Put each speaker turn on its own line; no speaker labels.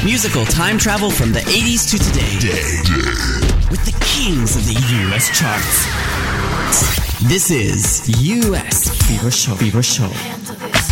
Musical time travel from the 80s to today. With the kings of the US charts. This is US Fever Show.